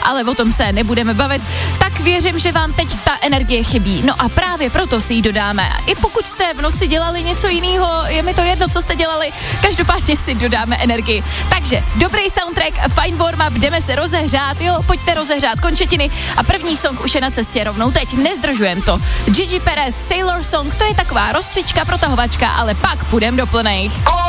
ale o tom se nebudeme bavit, tak věřím, že vám teď ta energie chybí. No a právě proto si ji dodáme. I pokud jste v noci dělali něco jiného, je mi to jedno, co jste dělali, každopádně si dodáme energii. Takže dobrý soundtrack, fajn warm-up, jdeme se rozehřát, jo, pojďte rozehřát končetiny a první song už je na cestě rovnou teď, nezdržujem to. Gigi Perez, Sailor Song, to je taková rozcvička, protahovačka, ale pak půjdem do plnej.